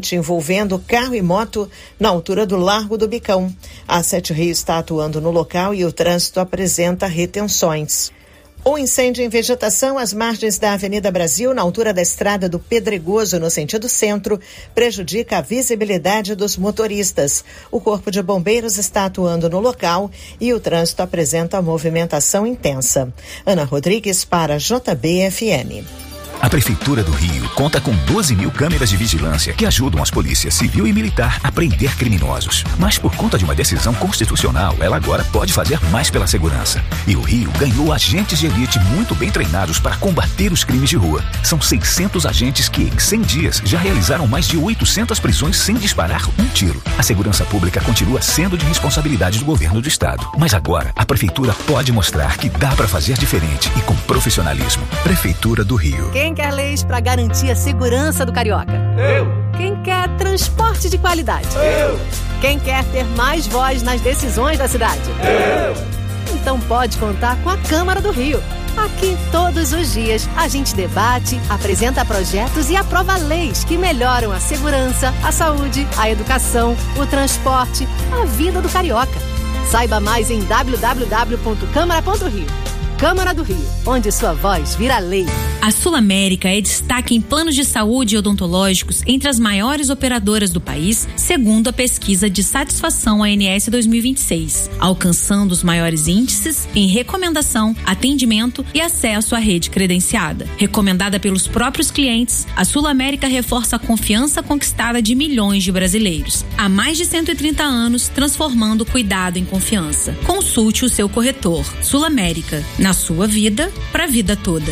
acidente envolvendo carro e moto na altura do Largo do Bicão. A Sete Rios está atuando no local e o trânsito apresenta retenções. O incêndio em vegetação às margens da Avenida Brasil, na altura da estrada do Pedregoso, no sentido centro, prejudica a visibilidade dos motoristas. O Corpo de Bombeiros está atuando no local e o trânsito apresenta movimentação intensa. Ana Rodrigues para JBFM. A Prefeitura do Rio conta com 12 mil câmeras de vigilância que ajudam as polícias civil e militar a prender criminosos. Mas por conta de uma decisão constitucional, ela agora pode fazer mais pela segurança. E o Rio ganhou agentes de elite muito bem treinados para combater os crimes de rua. São 600 agentes que, em 100 dias, já realizaram mais de 800 prisões sem disparar um tiro. A segurança pública continua sendo de responsabilidade do governo do estado. Mas agora, a Prefeitura pode mostrar que dá para fazer diferente e com profissionalismo. Prefeitura do Rio. Quem quer leis para garantir a segurança do carioca? Eu. Quem quer transporte de qualidade? Eu. Quem quer ter mais voz nas decisões da cidade? Eu. Então pode contar com a Câmara do Rio. Aqui, todos os dias, a gente debate, apresenta projetos e aprova leis que melhoram a segurança, a saúde, a educação, o transporte, a vida do carioca. Saiba mais em www.câmara.rio. Câmara do Rio, onde sua voz vira lei. A Sul América é destaque em planos de saúde e odontológicos entre as maiores operadoras do país, segundo a pesquisa de satisfação ANS 2026, alcançando os maiores índices em recomendação, atendimento e acesso à rede credenciada. Recomendada pelos próprios clientes, a Sul América reforça a confiança conquistada de milhões de brasileiros. Há mais de 130 anos, transformando o cuidado em confiança. Consulte o seu corretor. Sul América. Na sua vida, para a vida toda.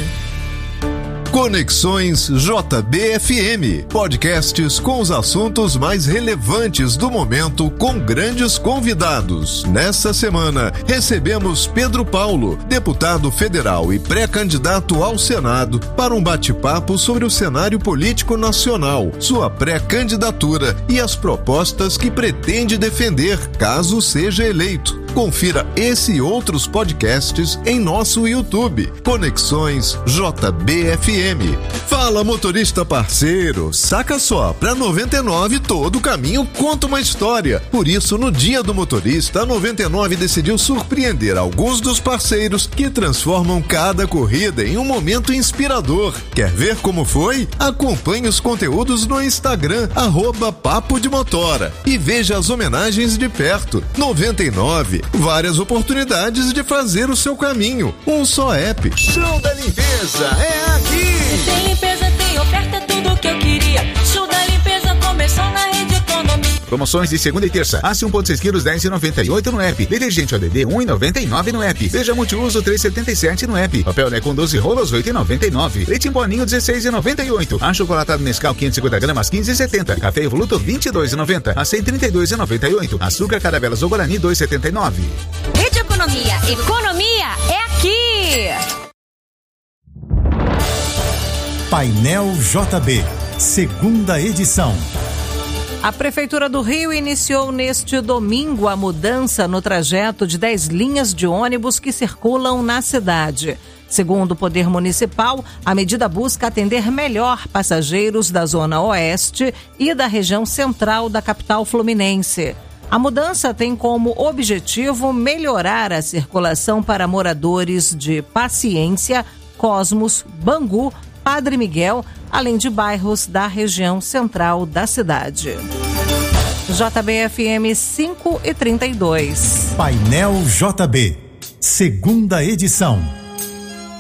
Conexões JBFM, podcasts com os assuntos mais relevantes do momento com grandes convidados. Nessa semana, recebemos Pedro Paulo, deputado federal e pré-candidato ao Senado, para um bate-papo sobre o cenário político nacional, sua pré-candidatura e as propostas que pretende defender caso seja eleito. Confira esse e outros podcasts em nosso YouTube, Conexões JBFM. Fala, motorista parceiro, saca só, pra 99 todo caminho conta uma história. Por isso, no Dia do Motorista, a 99 decidiu surpreender alguns dos parceiros que transformam cada corrida em um momento inspirador. Quer ver como foi? Acompanhe os conteúdos no Instagram, @Papo de Motora, e veja as homenagens de perto. 99, várias oportunidades de fazer o seu caminho. Um só app. Show da Limpeza é aqui! Tem limpeza, tem oferta, tudo que eu queria. Show da Limpeza começou na Rede Economia. Promoções de segunda e terça. Aço 1,6 kg 10,98 no app. Detergente ODD 1,99 no app. Veja multiuso 3,77 no app. Papel Né com 12 rolos 8,99. Leite em poninho 16,98. Achocolatado Nescau 550 gramas 15,70. Café Evoluto 22,90. Açaí 32,98. Açúcar Caravelas ou Guarani 2,79. Rede Economia. Economia é aqui! Painel JB, segunda edição. A Prefeitura do Rio iniciou neste domingo a mudança no trajeto de 10 linhas de ônibus que circulam na cidade. Segundo o Poder Municipal, a medida busca atender melhor passageiros da Zona Oeste e da região central da capital fluminense. A mudança tem como objetivo melhorar a circulação para moradores de Paciência, Cosmos, Bangu, Padre Miguel, além de bairros da região central da cidade. JBFM 5:32. Painel JB, segunda edição.